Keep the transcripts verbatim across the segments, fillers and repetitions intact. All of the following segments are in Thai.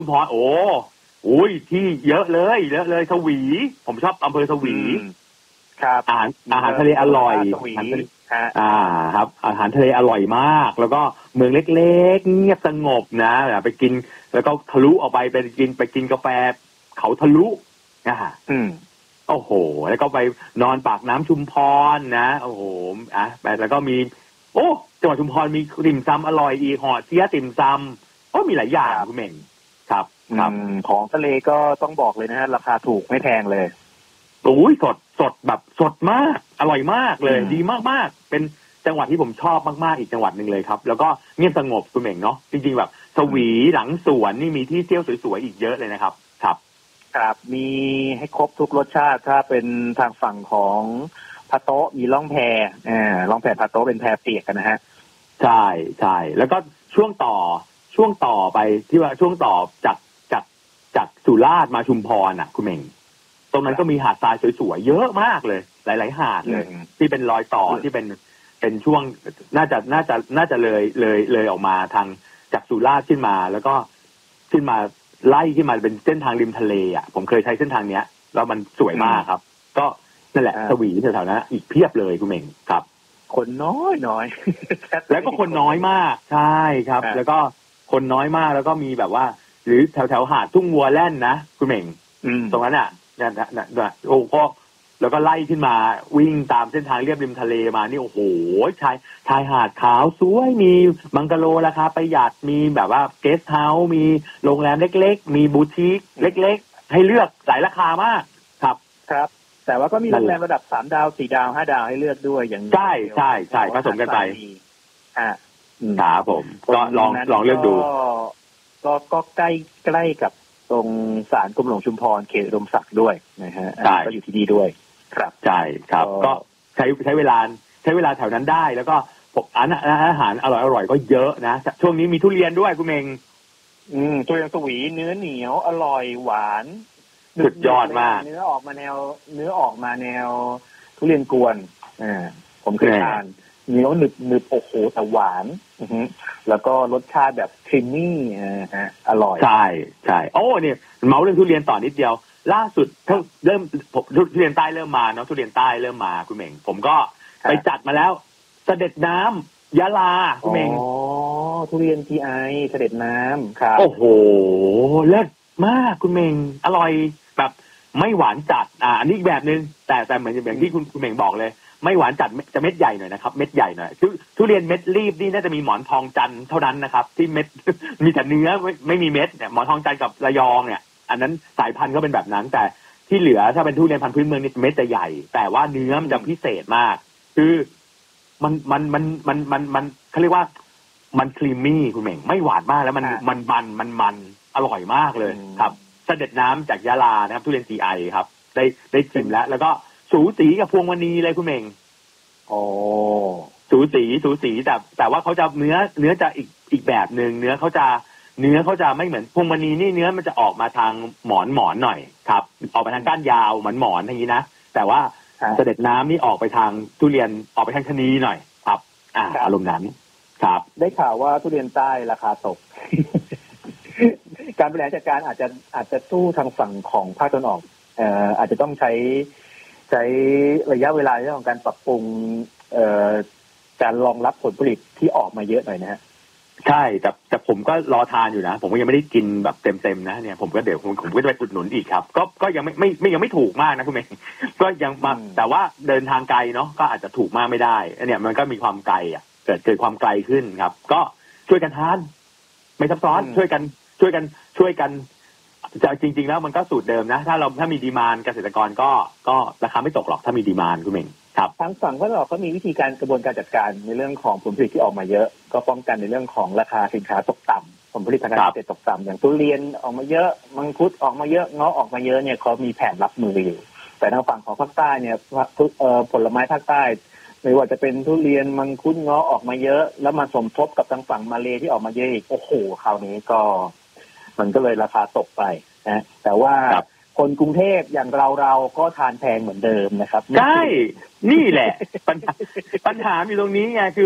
พรโอ้โอ้ยที่เยอะเลยเยอะเลยสวีผมชอบอำเภอสวีครับอาหารอาหารทะเลอร่อยอ่าครับอาหารทะเลอร่อยมากแล้วก็เมืองเล็กๆเงียบสงบนะไปกินแล้วก็ทะลุออกไปไปกินไปกินกาแฟเขาทะลุอ่าอืมโอ้โหแล้วก็ไปนอนปากน้ำชุมพรนะโอ้โหอ่ะแล้วก็มีโอ้จังหวัดชุมพรมีติ่มซำอร่อยอีกห่อเจี๊ยติ่มซำโอ้มีหลายอย่างคุณเม่งครับครับของทะเลก็ต้องบอกเลยนะฮะราคาถูกไม่แพงเลยโอ้ยสดสดแบบสดมากอร่อยมากเลยดีมากๆเป็นจังหวัดที่ผมชอบมากๆอีกจังหวัดหนึ่งเลยครับแล้วก็เงียบสงบคุณเม่งเนาะจริงๆแบบสวีหลังสวนนี่มีที่เที่ยวสวยๆอีกเยอะเลยนะครับครับครับมีให้ครบทุกรสชาติถ้าเป็นทางฝั่งของพะโต๊ะมีล่องแพอ่าล่องแพพะโต๊ะเป็นแพเปียกกันนะฮะใช่ใช่แล้วก็ช่วงต่อช่วงต่อไปที่ว่าช่วงต่อจากจากจากสุราษฎร์มาชุมพรอ่ะคุณเม่งตรงนั้นก็มีหาดทรายสวยๆเยอะมากเลยหลายๆหาดเลยที่เป็นรอยต่อที่เป็นเป็นช่วงน่าจะน่าจะน่าจะเลยเลยเลยออกมาทางจากสุราษฎร์ขึ้นมาแล้วก็ขึ้นมาไล่ขึ้นมาเป็นเส้นทางริมทะเลอ่ะผมเคยใช้เส้นทางเนี้ยแล้วมันสวยมากครับก็นั่นแหละสวีแถวๆนั้นอีกเพียบเลยคุณเม่งครับคนน้อยน้อยแล้วก็คนน้อยมากใช่ครับแล้วก็คนน้อยมากแล้วก็มีแบบว่าหรือแถวแถวหาดทุ่งวัวแล่นนะคุณเม่งตรงนั้นอ่ะเนี่ยนะโอ้ก็แล้วก็ไล่ขึ้นมาวิ่งตามเส้นทางเลียบริมทะเลมานี่โอ้โหชายชายหาดขาวสวยมีบังกะโลราคาประหยัดมีแบบว่าเกสต์เฮาส์มีโรงแรมเล็กๆมีบูติกเล็กๆให้เลือกหลายราคามากครับครับแต่ว่าก็มีโรงแรมระดับสามดาวสี่ดาวห้าดาวให้เลือกด้วยอย่างใช่ใช่ใช่ผสมกันไปอ่าครับผมก็ลองลองเลือกดูก็ก็ใกล้ใกล้กับตรงศาลกรมหลวงชุมพรเขตอุดมศักดิ์ด้วยนะฮะก็อยู่ที่นี่ด้วยครับใช่ครับก็ใช้ใช้เวลาใช้เวลาแถวนั้นได้แล้วก็อาหารอาหารอร่อยอร่อยก็เยอะนะช่วงนี้มีทุเรียนด้วยคุณเมงอืมทุเรียนสวีเนื้อเหนียวอร่อยหวานสุดยอดมากเนื้อออกมาแนวเนื้อออกมาแนวทุเรียนกวนอ่าผมเคยทานเหนียวหนึบหนึบโอ้โหแต่หวานอือฮึแล้วก็รสชาติแบบครีมมี่อ่าฮะอร่อยใช่ใช่โอ้เนี่ยเมาเรื่องทุเรียนต่อนิดเดียวล่าสุดเพิ่งเริ่มทุเรียนใต้เริ่มมาเนาะทุเรียนใต้เริ่มมาคุณเม่งผมก็ไปจัดมาแล้วเสด็จน้ำยะลาคุณเม่งอ๋อทุเรียนทีไอเสด็จน้ำครับโอ้โหเลิศมากคุณเม่งอร่อยแบบไม่หวานจัดอ่าอันนี้อีกแบบนึงแต่แต่เหมือนอย่างที่คุณคุณเม่งบอกเลยไม่หวานจัดจะเม็ดใหญ่หน่อยนะครับเม็ดใหญ่หน่อยทุทุเรียนเม็ดรีบนี่น่าจะมีหมอนทองจันทร์เท่านั้นนะครับที่เม็ดมีแต่เนื้อไม่ไม่มีเม็ดเนี่ยหมอนทองจันทร์กับระยองเนี่ยอันนั้นสายพันธุ์ก็เป็นแบบนั้นแต่ที่เหลือถ้าเป็นทุเรียนพันธุ์พื้นเมืองนี่เม็ดจะใหญ่แต่ว่าเนื้อมันจะพิเศษมากคือมันมันมันมันมันมันเขาเรียกว่ามันครีมมี่คุณเม่งไม่หวานมากแล้วมันมันมันมันมันอร่อยมากเลยครับเสด็จน้ำจากยะลานะครับทุเรียนซีไอครับได้ได้ชิมแล้วแล้วก็สูสีกับพวงมณีเลยคุณเม่งโอ้สูสีสูสีแต่แต่ว่าเขาจะเนื้อเนื้อจะอีกอีกแบบหนึ่งเนื้อเขาจะเนื้อเขาจะไม่เหมือนพวงมณีนี่เนื้อมันจะออกมาทางหมอนหมอนหน่อยครับออกไปทางก้านยาวเหมือนหมอนอย่างนี้นะแต่ว่าเสด็จน้ำนี่ออกไปทางทุเรียนออกไปทางชะนีหน่อยครับอ่าอารมณ์นั้นครับได้ข่าวว่าทุเรียนใต้ราคาตก การบริหารจัดการอาจจะอาจจะสู้ทางฝั่งของภาคตะวันออกเอ่ออาจจะต้องใช้ใช้ระยะเวลาในเรื่องของการปรับปรุงเอ่อการรองรับผลผลิตที่ออกมาเยอะหน่อยนะฮะใช่แต่แต่ผมก็รอทานอยู่นะผมก็ยังไม่ได้กินแบบเต็มๆนะเนี่ยผมก็เดี๋ยวผมผมก็จะไปอุดหนุนอีกครับก็ก็ยังไม่ไม่ไม่ยังไม่ถูกมากนะคุณเมย์ก็ยังมาแต่ว่าเดินทางไกลเนาะก็อาจจะถูกมากไม่ได้เนี่ยมันก็มีความไกลอ่ะเกิดเกิดความไกลขึ้นครับก็ช่วยกันทานไม่ซับซ้อนช่วยกันช่วยกันช่วยกันจะจริงๆแล้วมันก็สูตรเดิมนะถ้าเราถ้ามีดีมานด์เกษตรกรก็ก็ราคาไม่ตกหรอกถ้ามีดีมานด์คุณเมย์ครับทางฝั่งก็เราก็มีวิธีการกระบวนการจัดการในเรื่องของผลผลิตที่ออกมาเยอะก็ป้องกันในเรื่องของราคาสินค้าตกต่ำผลผลิตทางการเกษตรตกต่ำอย่างทุเรียนออกมาเยอะมังคุดออกมาเยอะเงาะออกมาเยอะเนี่ยเขามีแผนรับมืออยู่แต่ทางฝั่งของภาคใต้เนี่ยผลไม้ภาคใต้ไม่ว่าจะเป็นทุเรียนมังคุดเงาะออกมาเยอะแล้วมาสมทบกับทางฝั่งมาเลที่ออกมาเยอะอีกโอ้โหคราวนี้ก็มันก็เลยราคาตกไปนะแต่ว่าคนกรุงเทพอย่างเราเราก็ทานแพงเหมือนเดิมนะครับใช่นี่แหละปัญหาปัญหาอยู่ตรงนี้ไงคือ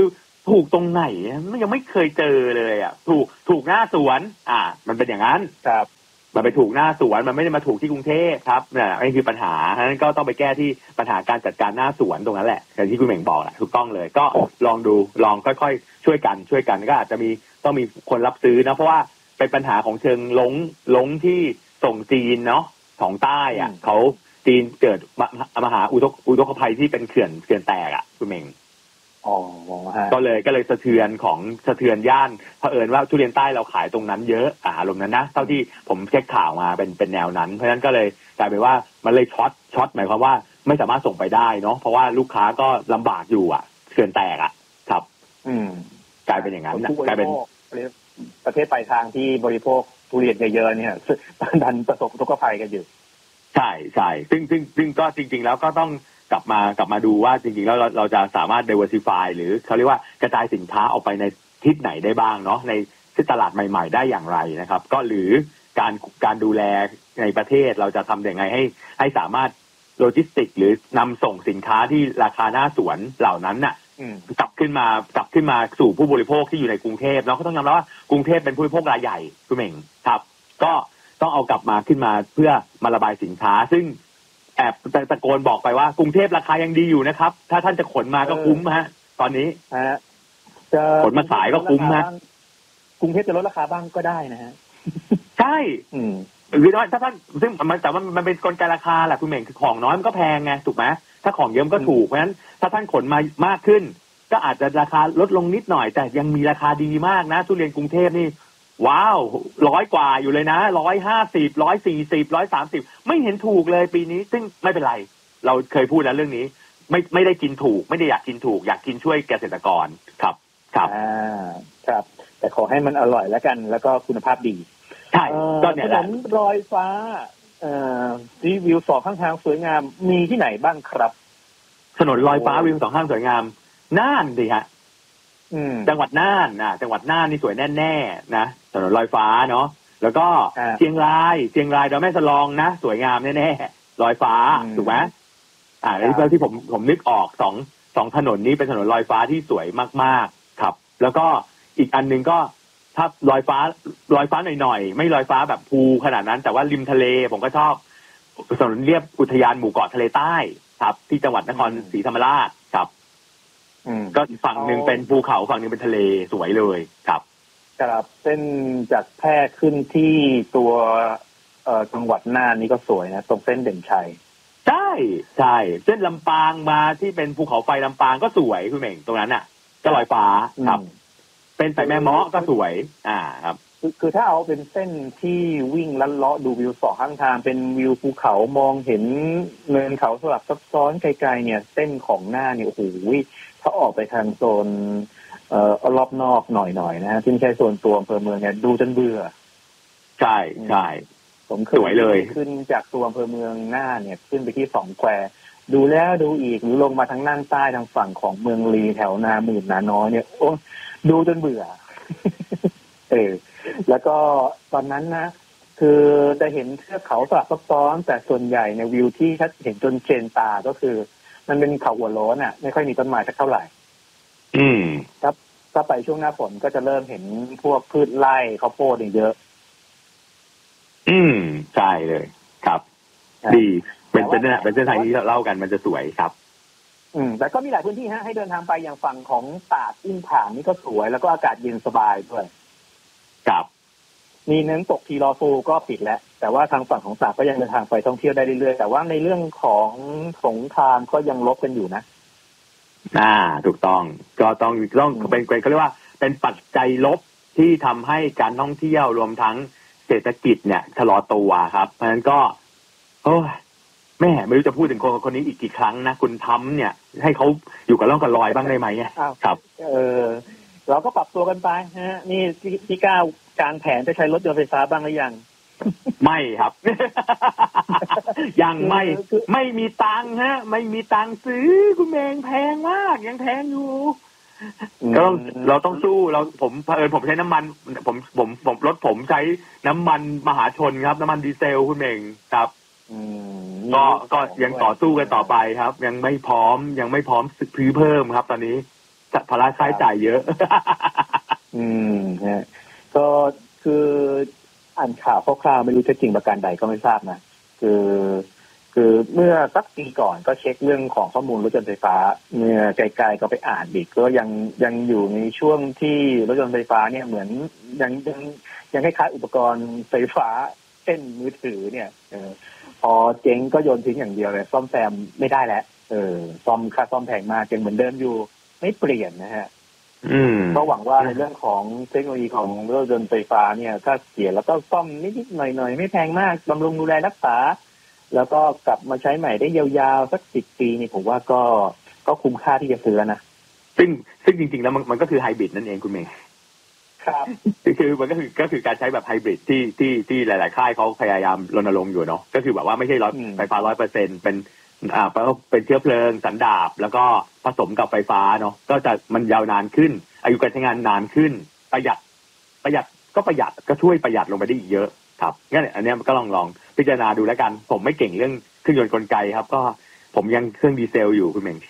ถูกตรงไหนมันยังไม่เคยเจอเลยอ่ะถูกถูกหน้าสวนอ่ามันเป็นอย่างนั้นครับมันไปถูกหน้าสวนมันไม่ได้มาถูกที่กรุงเทพครับเนี่ยนี่คือปัญหาฉะนั้นก็ต้องไปแก้ที่ปัญหาการจัดการหน้าสวนตรงนั้นแหละอย่างที่คุณเหม่งบอกแหละถูกต้องเลยก็ลองดูลองค่อยๆช่วยกันช่วยกันก็อาจจะมีต้องมีคนรับซื้อนะเพราะว่าเป็นปัญหาของเชิงล้งล้งที่ส่งจีนเนาะของใต้อ่ะเขาจีนเกิดมหาอุทกอุทกภัยที่เป็นเขื่อนเขื่อนแตกอ่ะคุณเหม่งอ๋อก็เลยก็เลยสะเทือนของสะเทือนย่านเผอิญว่าทุเรียนใต้เราขายตรงนั้นเยอะอ่าลมนั้นนะเท่าที่ผมเช็คข่าวมาเป็นเป็นแนวนั้นเพราะฉะนั้นก็เลยกลายเป็นว่ามันเลยช็อตช็อตหมายความว่าไม่สามารถส่งไปได้เนาะเพราะว่าลูกค้าก็ลำบากอยู่อ่ะเขื่อนแตกอ่ะครับอืมกลายเป็นอย่างนั้นกลายเป็นประเทศปลายทางที่บริโภคทุเรียนเยอะๆเนี่ยดันประสบทุกข์ภัยกันอยู่ใช่ใช่ซึ่งซึ่งซึ่งก็จริงๆแล้วก็ต้องกลับมากลับมาดูว่าจริงๆแล้วเราเราจะสามารถ diversify หรือเขาเรียกว่ากระจายสินค้าออกไปในทิศไหนได้บ้างเนาะในที่ตลาดใหม่ๆได้อย่างไรนะครับก็หรือการการดูแลในประเทศเราจะทำอย่างไรให้ให้สามารถโลจิสติกหรือนำส่งสินค้าที่ราคาหน้าสวนเหล่านั้นน่ะกลับขึ้นมากลับขึ้นมาสู่ผู้บริโภคที่อยู่ในกรุงเทพแล้วก็ต้องยอมรับว่ากรุงเทพเป็นผู้บริโภครายใหญ่คุณเหม่งครับก็ต้องเอากลับมาขึ้นมาเพื่อมาระบายสินค้าซึ่งแอบตะโกนบอกไปว่ากรุงเทพราคายังดีอยู่นะครับถ้าท่านจะขนมาก็คุ้มฮะตอนนี้ฮะจะขนมาขายก็คุ้มฮะกรุงเทพจะลดราคาบ้างก็ได้นะฮะใช่หรือน้อยถ้าท่านซึ่งมันแต่ว่ามันเป็นกลไกราคาแหละคุณเหม่งคือของน้อยมันก็แพงไงถูกไหมถ้าของเยอะก็ถูกเพราะฉะนั้นถ้าท่านขนมามากขึ้นก็อาจจะราคาลดลงนิดหน่อยแต่ยังมีราคาดีมากนะทุเรียนกรุงเทพนี่ว้าวร้อยกว่าอยู่เลยนะร้อยห้าสิบร้อยสี่สิบร้อยสามสิบไม่เห็นถูกเลยปีนี้ซึ่งไม่เป็นไรเราเคยพูดแล้วเรื่องนี้ไม่ไม่ได้กินถูกไม่ได้อยากกินถูกอยากกินช่วยเกษตรกรครับครับอ่าครับแต่ขอให้มันอร่อยแล้วกันแล้วก็คุณภาพดีใช่ก็เนี่ยแหละถนนลอยฟ้าเอ่อรีวิวสองข้างทางสวยงามมีที่ไหนบ้างครับถนนลอยฟ้าวิวสองข้างสวยงามน่านดิฮะจังหวัดน่านนะจังหวัดน่านนี่สวยแน่ๆนะถนนลอยฟ้าเนาะแล้วก็เชียงรายเชียงรายดอยแม่สลองนะสวยงามแน่ๆลอยฟ้าถูกไหมอ่าแล้วที่ผมผมนึกออกสองสองถนนนี้เป็นถนนลอยฟ้าที่สวยมากๆครับแล้วก็อีกอันนึงก็ถ้าลอยฟ้าลอยฟ้าหน่อยๆไม่ลอยฟ้าแบบภูขนาดนั้นแต่ว่าริมทะเลผมก็ชอบถนนเลียบอุทยานหมู่เกาะทะเลใต้ครับที่จังหวัดนครศรีธรรมราชครับก็ฝั่งหนึ่งเป็นภูเขาฝั่งหนึ่งเป็นทะเลสวยเลยครับครับเส้นจากแพร่ขึ้นที่ตัวเอ่อจังหวัดน่านนี่ก็สวยนะตรงเส้นเด่นชัยใช่ใช่เส้นลำปางมาที่เป็นภูเขาไฟลำปางก็สวยคุณเหม่งตรงนั้นอ่ะก็ลอยฟ้าครับเป็นสายแม่เมาะก็สวยอ่าครับคือคือถ้าเอาเป็นเส้นที่วิ่งลัดเลาะดูวิวสองข้างทางเป็นวิวภูเขามองเห็นเนินเขาสลับซับซ้อนไกลๆเนี่ยเส้นของหน้าเนี่ยโอ้โหถ้าออกไปทางโซนเอ่อรอบนอกหน่อยๆนะฮะที่ไม่ใช่โซนตัวอำเภอเมืองเนี่ยดูจนเบื่อใช่ใช่ผมเคยเลยขึ้นจากตัวอำเภอเมืองหน้าเนี่ยขึ้นไปที่สองแควดูแล้วดูอีกหรือลงมาทางน่านใต้ทางฝั่งของเมืองลีแถวนาหมื่นนาน้อยเนี่ยโอ้ดูจนเบื่อเออแล้วก็ตอนนั้นนะคือจะเห็นเทือกเขาสลับซับซ้อนแต่ส่วนใหญ่ในวิวที่ถ้าเห็นจนเชนตาก็คือมันเป็นเขาหัวโล้นอ่ะไม่ค่อยมีต้นไม้สักเท่าไหร่อืมครับถ้าไปช่วงหน้าฝนก็จะเริ่มเห็นพวกพืชไร่ข้าวโพดเยอะอืมใช่เลยครับดีเป็นเป็นเป็นเส้นทางที่เล่ากันมันจะสวยครับอืมแต่ก็มีหลายพื้นที่ฮะให้เดินทางไปอย่างฝั่งของตาดอุ้มผางนี่ก็สวยแล้วก็อากาศเย็นสบายด้วยครับมีน้ำตกทีรอซูก็ปิดแล้วแต่ว่าทางฝั่งของตาดก็ยังเดินทางไปท่องเที่ยวได้เรื่อยๆแต่ว่าในเรื่องของสงครามก็ยังลบกันอยู่นะอ่าถูกต้องก็ต้องต้องเป็นเขาเรียกว่าเป็นปัจจัยลบที่ทำให้การท่องเที่ยวรวมทั้งเศรษฐกิจเนี่ยชะลอตัวครับเพราะฉะนั้นก็โอ้แม่ไม่รู้จะพูดถึงคนคนนี้อีกกี่ครั้งนะคุณทำเนี่ยให้เขาอยู่กับร่องกับรอยบ้างได้ไหมครับเออเราก็ปรับตัวกันไปฮะนี่พี่ก้าวการแผนจะใช้รถยนต์ไฟฟ้าบ้างหรือยังไม่ครับ ยังไม่ไม่มีตังค์ฮะไม่มีตังค์ซื้อคุณเมงแพงมากยังแพงอยู่ก็เราต้องสู้เราผมเผอิญผมใช้น้ำมันผมผมผมรถผมใช้น้ำมันมหาชนครับน้ำมันดีเซลคุณเมงครับก็ก็ยังต่อสู้กันต่อไปครับยังไม่พร้อมยังไม่พร้อมซื้อเพิ่มครับตอนนี้ภาระค่าใช้จ่ายเยอะอืมฮะก็คืออ่านข่าวคร่าวๆไม่รู้จะจริงประการใดก็ไม่ทราบนะคือคือเมื่อสักปีก่อนก็เช็คเรื่องของข้อมูลรถยนต์ไฟฟ้าเมื่อไกลๆก็ไปอ่านอีกก็ยังยังอยู่ในช่วงที่รถยนต์ไฟฟ้าเนี่ยเหมือนยังยังยังคล้ายๆอุปกรณ์ไฟฟ้าเช่นมือถือเนี่ยเออพอเจ๊งก็โยนทิ้งอย่างเดียวเลยซ่อมแซมไม่ได้แล้วเออซ่อมค่าซ่อมแพงมากยังเหมือนเดิมอยู่ไม่เปลี่ยนนะฮะก็หวังว่าในเรื่องของเทคโนโลยีของรถยนต์ไฟฟ้าเนี่ยถ้าเสียแล้วก็ซ่อมนิดๆหน่อยๆไม่แพงมากบำรุงดูแลรักษาแล้วก็กลับมาใช้ใหม่ได้ยาวๆสักสิบปีนี่ผมว่าก็ก็คุ้มค่าที่จะซื้อนะซึ่งซึ่งจริงๆแล้วมันมันก็คือไฮบริดนั่นเองคุณเมย์ครับคือมันก็คือก็คือการใช้แบบไฮบริดที่ที่ที่หลายๆค่ายเขาพยายามรณรงค์อยู่เนาะก็คือแบบว่าไม่ใช่ร้อยไฟฟ้าร้อยเปอร์เซ็นต์เป็นอ่าเป็นเชื้อเพลิงสันดาปแล้วก็ผสมกับไฟฟ้าเนาะก็จะมันยาวนานขึ้นอายุการใช้งานนานขึ้นประหยัดประหยัดก็ประหยัดก็ช่วยประหยัดลงไปได้อีกเยอะครับงั้นอันนี้ก็ลองลองพิจารณาดูแล้วกันผมไม่เก่งเรื่องเครื่องยนต์กลไกครับก็ผมยังเครื่องดีเซลอยู่คุณเมง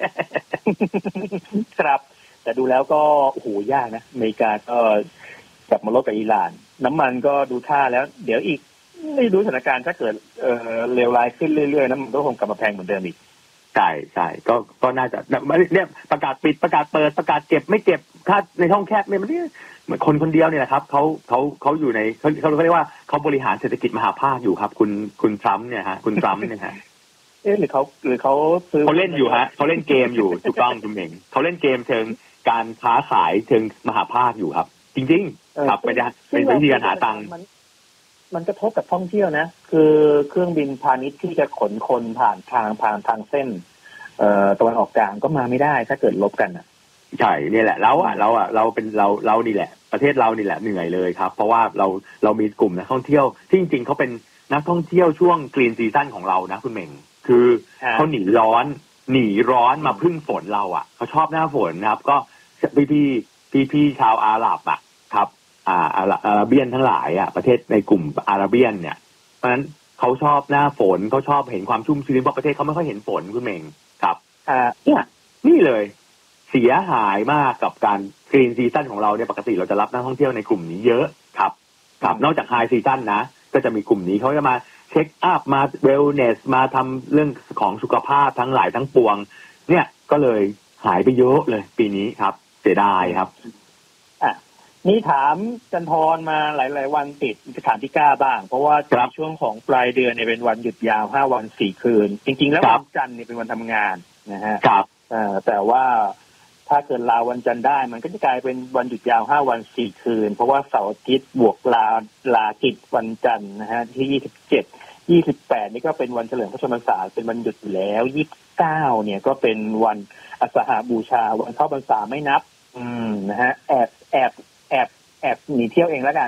ครับแต่ดูแล้วก็โอ้โหยากนะอเมริกาก็กลับมาลดกับอิหร่านน้ำมันก็ดูท่าแล้วเดี๋ยวอีกไม่รู้สถานการณ์ถ้าเกิดเอ่อเลวร้ายขึ้นเรื่อยๆน้ำมันก็คงกลับมาแพงเหมือนเดิมอีกใช่ใช่ก็ก็น่าจะเนี่ยประกาศปิดประกาศเปิดประกาศเก็บไม่เก็บถ้าในห้องแคบเนี่ยมันเนี่ยเหมือนคนคนเดียวเนี่ยแหละครับเขาเขาเขาอยู่ในเขาเขาเรียกว่าเขาบริหารเศรษฐกิจมหาภาคอยู่ครับคุณคุณทรัมป์เนี่ยฮะคุณทรัมป์เนี่ยฮะเอ๊ะหรือเขาหรือเขาซื้อเขาเล่นอยู่ฮะเขาเล่นเกมอยู่ถูกต้องคุณเองเขาเล่นเกมเชิงการค้าขายเชิงมหาภาคอยู่ครับจริงๆครับไม่ได้เป็นวิธีการหาตังค์มันกระทบกับท่องเที่ยวนะคือเครื่องบินพาณิชย์ที่จะขนคนผ่านทางผ่านทางเส้นเอ่อตะวันออกกลางก็มาไม่ได้ถ้าเกิดลบกันอ่ะใช่เนี่ยแหละเราอ่ะเราอ่ะเราเป็นเราเรานี่แหละประเทศเรานี่แหละเหนื่อยเลยครับเพราะว่าเราเรามีกลุ่มนักท่องเที่ยวที่จริงๆเขาเป็นนักท่องเที่ยวช่วงกรีนซีซั่นของเรานะคุณเหม่งคือเขาหนีร้อนหนีร้อนมาพึ่งฝนเราอ่ะเขาชอบหน้าฝนนะครับก็พี่พี่พี่พี่ชาวอาหรับอ่ะครับอ่าอาราเบียนทั้งหลายอ่ะประเทศในกลุ่มอาราเบียนเนี่ยเพราะฉะนั้นเขาชอบหน้าฝนเขาชอบเห็นความชุ่มชื้นเพราะประเทศเขาไม่ค่อยเห็นฝนคุณเหม่งครับอ่าเนี่ยนี่เลยเสียหายมากกับการกรีนซีซั่นของเราเนี่ยปกติเราจะรับนักท่องเที่ยวในกลุ่มนี้เยอะครับครับนอกจากไฮซีซั่นนะก็จะมีกลุ่มนี้เขาจะมาเช็คอัพมาเวลเนสมาทำเรื่องของสุขภาพทั้งหลายทั้งปวงเนี่ยก็เลยหายไปเยอะเลยปีนี้ครับเสียดายครับอ่ะนี่ถามจันทรมาหลายๆวันติดจะถามพี่ก้าบ้างเพราะว่าในช่วงของปลายเดือนเนี่ยเป็นวันหยุดยาวห้าวันสี่คืนจริงๆแล้ววันจันทร์เนี่ยเป็นวันทำงานนะฮะครับแต่ว่าถ้าเกิดลาวันจันทร์ได้มันก็จะกลายเป็นวันหยุดยาวห้าวันสี่คืนเพราะว่าเสาร์อาทิตย์บวกลาลากิจวันจันทร์นะฮะที่ยี่สิบเจ็ด ยี่สิบแปดนี่ก็เป็นวันเฉลิมพระชนมพรรษาเป็นวันหยุดอยู่แล้วยี่สิบเก้าเนี่ยก็เป็นวันอาสาฬหบูชาวันเข้าพรรษาไม่นับอืมนะฮะแอบแอบแอบแอบหนีเที่ยวเองแล้วกัน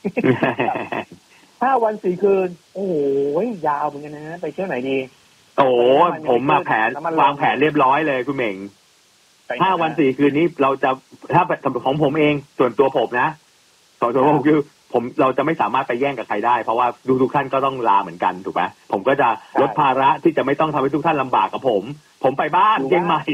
ห้าวันสี่คืนโอ้โหยาวเหมือนกันนะไปเที่ยวไหนดีโอ้ผมมาแผนวางแผนเรียบร้อยเลยคุณเหม่งห้าวันสี่คืนนี้เราจะถ้าของผมเองส่วนตัวผมนะส่วนตัวผมคือผมเราจะไม่สามารถไปแย่งกับใครได้เพราะว่าทุกทุกท่านก็ต้องลาเหมือนกันถูกไหมผมก็จะลดภาระที่จะไม่ต้องทำให้ทุกท่านลำบากกับผมผมไปบ้านเชียงใหม่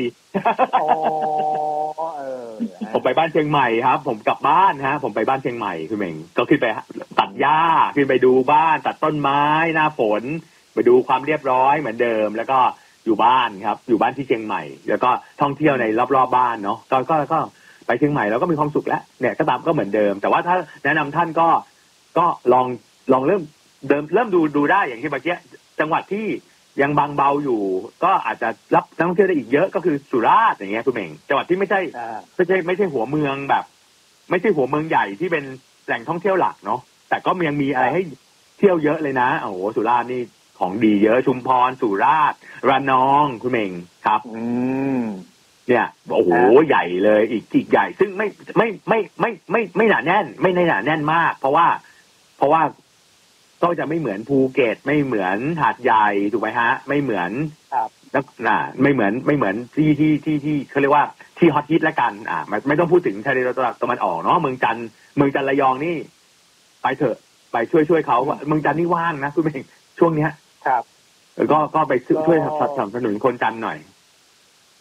ผมไปบ้านเชียงใหม่ครับผมกลับบ้านฮะผมไปบ้านเชียงใหม่คุณเหม่งก็ขึ้นไปตัดหญ้าขึ้นไปดูบ้านตัดต้นไม้หน้าฝนไปดูความเรียบร้อยเหมือนเดิมแล้วก็อยู่บ้านครับอยู่บ้านที่เชียงใหม่แล้วก็ท่องเที่ยวในรอบๆบ้านเนาะก็ก็ก็ไปเชียงใหม่แล้วก็มีความสุขแล้วเนี่ยก็ตามก็เหมือนเดิมแต่ว่าถ้าแนะนำท่านก็ก็ลองลองเริ่มเดิมเริ่มดูดูได้อย่างที่เมื่อกี้จังหวัดที่ยังบางเบาอยู่ก็อาจจะรับนักท่องเที่ยวได้อีกเยอะก็คือสุราษฎร์อย่างเงี้ยคุณเหม่งจังหวัดที่ไม่ใช่ไม่ใช่ไม่ใช่หัวเมืองแบบไม่ใช่หัวเมืองใหญ่ที่เป็นแหล่งท่องเที่ยวหลักเนาะแต่ก็ยังมีอะไรให้เที่ยวเยอะเลยนะโอ้โหสุราษฎร์นี่ของดีเยอะชุมพรสุราษฎร์ระนองคุณเหม่งครับอืมเนี่ยโอ้โหใหญ่เลยอีกอีกใหญ่ซึ่งไม่ไม่ไม่ไม่ไม่ไม่หนาแน่นไม่ในหนาแน่นมากเพราะว่าเพราะว่าก็จะไม่เหมือนภูเก็ตไม่เหมือนหาดใหญ่ถูกไหมฮะไม่เหมือนครับน่ะไม่เหมือนไม่เหมือนที่ที่ที่ที่เขาเรียกว่าที่ฮอตฮิตละกันอ่าไม่ไม่ต้องพูดถึงทะเลตะวันออกเนาะเมืองจันทร์เมืองจันทร์ระยองนี่ไปเถอะไปช่วยช่วยเขาเมืองจันทร์นี่ว่างนะคุณเองช่วงเนี้ยครับก็ก็ไปช่วยสนับสนุนคนจันทร์หน่อย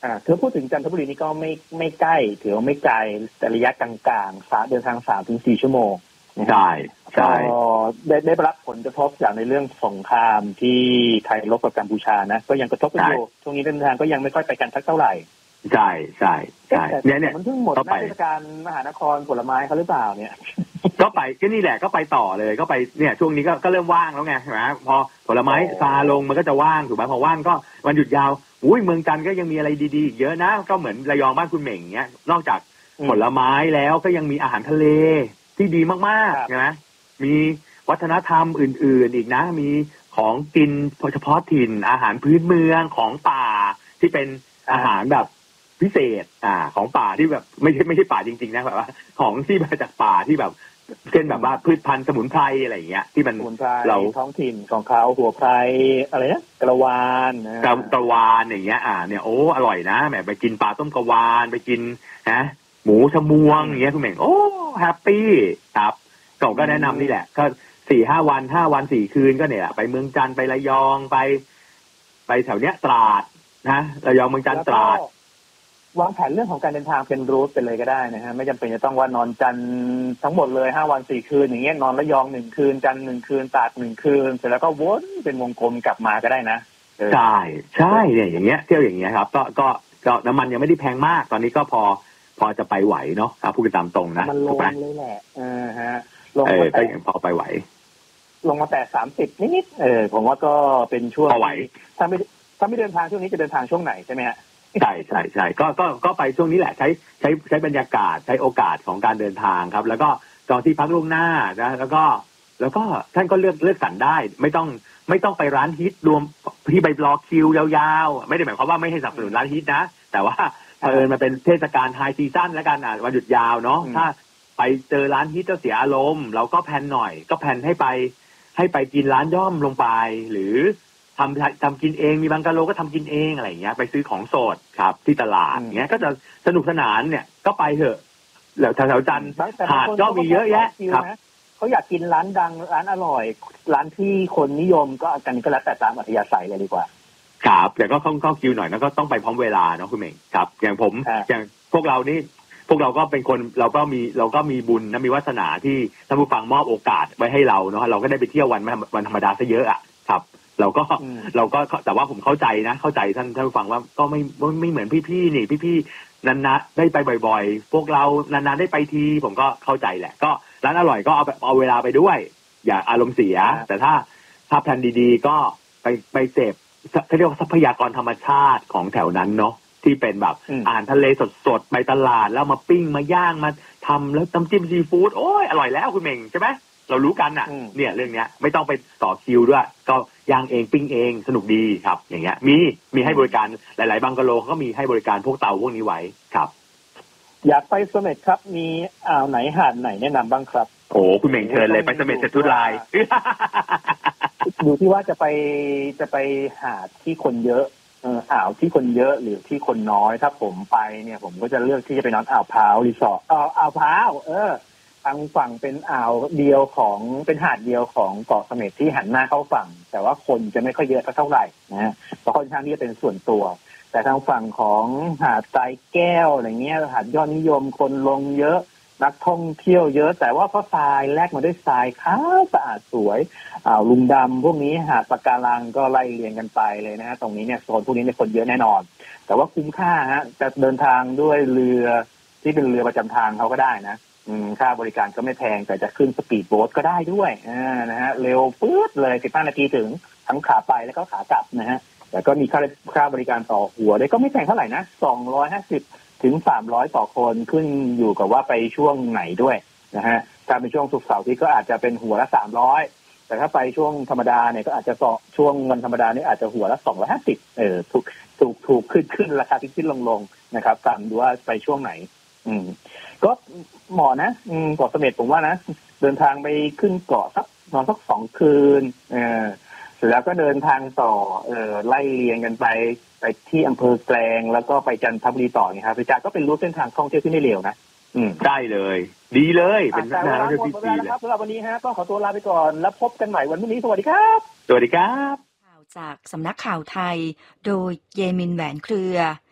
อ่าเธอพูดถึงจันทบุรีนี่ก็ไม่ไม่ใกล้ถือว่าไม่ไกลแต่ระยะกลางๆสาเดินทางสามถึงสี่ชั่วโมงใช่ใช่ได้ได้รับผลกระทบจากในเรื่องสงครามที่ไทยรบกับกัมพูชานะก็ยังกระทบกันอยู่ช่วงนี้เดินทางก็ยังไม่ค่อยไปกันสักเท่าไหร่ใช่ใช่ใช่เนี่ยเนี่ยมันเพิ่งหมดเทศกาลมหานครผลไม้เขาหรือเปล่าเนี่ยก็ไปก็นี่แหละก็ไปต่อเลยก็ไปเนี่ยช่วงนี้ก็ก็เริ่มว่างแล้วไงใช่ไหมพอผลไม้ซาลงมันก็จะว่างถูกไหมพอว่างก็วันหยุดยาวอุ้ยเมืองจันทร์ก็ยังมีอะไรดีๆอีกเยอะนะก็เหมือนระยองบ้านคุณเหม่งเงี้ยนอกจากผลไม้แล้วก็ยังมีอาหารทะเลที่ดีมากๆใช่ไหมมีวัฒนธรรมอื่นๆอีกนะมีของกินเฉพาะถิ่นอาหารพื้นเมืองของป่าที่เป็นอาหารแบบพิเศษอ่าของป่าที่แบบไม่ใช่ไม่ใช่ป่าจริงๆนะแบบว่าของที่มาจากป่าที่แบบเช่นแบบว่าพืชพันธุ์สมุนไพรอะไรอย่างเงี้ยที่มันเราท้องถิ่นของเขาหัวไพรอะไรนะกระวานกระกระวานอย่างเงี้ยอ่าเนี่ยโอ้อร่อยนะแหมไปกินปลาต้มกระวานไปกินนะหมูชะมวงอย่างเงี้ยคุณเหม่งโอ้แฮปปี้ครับก็ก็แนะนำนี่แหละก็สี่ห้าวันห้าวันสี่คืนก็เนี่ยไปเมืองจันทร์ไประยองไปไปแถวเนี้ยตราดนะระยองเมืองจันทร์ตราดวางแผนเรื่องของการเดินทางเป็นรูทไปเลยก็ได้นะฮะไม่จำเป็นจะต้องว่านอนจันทร์ทั้งหมดเลยห้าวันสี่คืนอย่างเงี้ยนอนระยองหนึ่งคืนจันทร์หนึ่งคืนตราดหนึ่งคืนเสร็จแล้วก็วนเป็นวงกลมกลับมาก็ได้นะใช่ใช่เนี่ยอย่างเงี้ยเที่ยวอย่างเงี้ยครับก็ก็ก็น้ำมันยังไม่ได้แพงมากตอนนี้ก็พอพอจะไปไหวเนาะพูดกันตามตรงนะมันลงเลยแหละเออฮะลงมาแต่พอไปไหวลงมาแต่สามสิบนิดๆเออผมว่าก็เป็นช่วงถ้าไม่ถ้าไม่เดินทางช่วงนี้จะเดินทางช่วงไหนใช่ไหมฮะใช่ใช่ใช่ก็ก็ก็ไปช่วงนี้แหละใช้ใช้ใช้บรรยากาศใช้โอกาสของการเดินทางครับแล้วก็จองที่พักล่วงหน้านะแล้วก็แล้วก็ท่านก็เลือกเลือกสรรได้ไม่ต้องไม่ต้องไปร้านฮิตรวมที่ไปรอคิวยาวๆไม่ได้หมายความว่าไม่ให้สนับสนุนร้านฮิตนะแต่ว่าเออมันเป็นเทศกาลไฮซีซั่นแล้วกันอ่ะวันหยุดยาวเนาะถ้าไปเจอร้านฮิตจะเสียอารมณ์เราก็แพนหน่อยก็แพนให้ไปให้ไปกินร้านย่อมลงไปหรือทำทำกินเองมีบังกะโลก็ทำกินเองอะไรอย่างเงี้ยไปซื้อของสดครับที่ตลาดเงี้ยก็จะสนุกสนานเนี่ยก็ไปเถอะแล้วแถวๆจันทร์หาดก็มีเยอะแยะครับเขาอยากกินร้านดังร้านอร่อยร้านที่คนนิยมก็กันก็แล้วแต่ตามอัธยาศัยเลยดีกว่าครับแต่ก็ต้องเข้าคิวหน่อยแล้วก็ต้องไปพร้อมเวลาเนาะคุณเม่งครับอย่างผมอย่างพวกเรานี่พวกเราก็เป็นคนเราก็มีเราก็มีบุญนะมีวาสนาที่ท่านผู้ฟังมอบโอกาสไว้ให้เราเนาะเราก็ได้ไปเที่ยววันวันธรรมดาซะเยอะอ่ะครับเราก็เราก็แต่ว่าผมเข้าใจนะเข้าใจท่านท่านผู้ฟังว่าก็ไม่ไม่เหมือนพี่ๆนี่พี่ๆนานๆได้ไปบ่อยๆพวกเรานานๆได้ไปทีผมก็เข้าใจแหละก็ร้านอร่อยก็เอาเอาเวลาไปด้วยอย่าอารมณ์เสียแต่ถ้าถ้าแผนดีๆก็ไปไปเสพเขาเรียกว่าทรัพยากรธรรมชาติของแถวนั้นเนาะที่เป็นแบบอาหารทะเลสดๆไปตลาดแล้วมาปิ้งมาย่างมาทำแล้วน้ำจิ้มซีฟู้ดโอ้ยอร่อยแล้วคุณเม่งใช่ไหมเรารู้กันอ่ะเนี่ยเรื่องเนี้ยไม่ต้องไปต่อคิวด้วยก็ย่างเองปิ้งเองสนุกดีครับอย่างเงี้ยมีมีให้บริการหลายๆบังกะโลเขาก็มีให้บริการพวกเตาพวกนี้ไว้ครับอยากไปเสม็ดครับมีอ่าวไหนหาดไหนแนะนำบ้างครับโอ้คุณเม่งเชิญเลยไปเสม็ดเสร็จทุกรายดูที่ว่าจะไปจะไปหาดที่คนเยอะเอออ่าวที่คนเยอะหรือที่คนน้อยถ้าผมไปเนี่ยผมก็จะเลือกที่จะไปนอนอ่าวพร้าวรีสอร์ทอ่าวอ่าวพร้าวเออทางฝั่งเป็นอ่าวเดียวของเป็นหาดเดียวของเกาะเสม็ดที่หันหน้าเข้าฝั่งแต่ว่าคนจะไม่ค่อยเยอะเท่าไหร่นะฮะเพราะค่อนข้างที่จะเป็นส่วนตัวแต่ทางฝั่งของหาดทรายแก้วอะไรเงี้ยหาดยอดนิยมคนลงเยอะนักท่องเที่ยวเยอะแต่ว่าเพราะทรายแลกมาด้วยทรายขาวสะอาดสวยอ่าวลุงดำพวกนี้หาดปะการังก็ไล่เรียงกันไปเลยนะฮะตรงนี้เนี่ยโซนพวกนี้เนี่ยคนเยอะแน่นอนแต่ว่าคุ้มค่าฮะจะเดินทางด้วยเรือที่เป็นเรือประจำทางเขาก็ได้นะอืมค่าบริการก็ไม่แพงแต่จะขึ้นสปีดโบ๊ทก็ได้ด้วยอ่านะฮะเร็วปื๊ดเลยสิบห้านาทีถึงทั้งขาไปแล้วก็ขากลับนะฮะแต่ก็มีค่าค่าบริการต่อหัวด้วยก็ไม่แพงเท่าไหร่นะสองร้อยห้าสิบถึงสามร้อยต่อคนขึ้นอยู่กับว่าไปช่วงไหนด้วยนะฮะถ้าเป็นช่วงศุกร์เสาร์ที่ก็อาจจะเป็นหัวละสามร้อยแต่ถ้าไปช่วงธรรมดาเนี่ยก็อาจจะต่อช่วงวันธรรมดานี่อาจจะหัวละสองร้อยห้าสิบเออถูกถูกถูกขึ้นขึ้นราคาขึ้นลงลงนะครับตามดูว่าไปช่วงไหนอืมก็เหมาะนะอืมเกาะเสม็ดผมว่านะเดินทางไปขึ้นเกาะสักนอนสักสองคืนเออแล้วก็เดินทางต่อเออไล่เรียงกันไปไปที่อำเภอแกลงแล้วก็ไปจันทบุรีต่อไงครับพี่จ่าก็เป็นรูทเส้นทางท่องเที่ยวที่ไม่เร็วนะอืมได้เลยดีเลยเป็นทางท่องเที่ยวที่ดีเลยครับสำหรับวันนี้ฮะต้องขอตัวลาไปก่อนแล้วพบกันใหม่วันพรุ่งนี้สวัสดีครับสวัสดีครับข่าวจากสำนักข่าวไทยโดยเยมินแหวนเครือ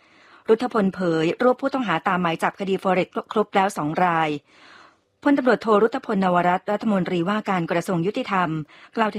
รุทธพลเผยรวบผู้ต้องหาตามหมายจับคดีฟอเร็กซ์ครบแล้วสองรายพลตำรวจโทรุทธพลนวรัตน์รัฐมนตรีว่าการกระทรวงยุติธรรมกล่าวถึง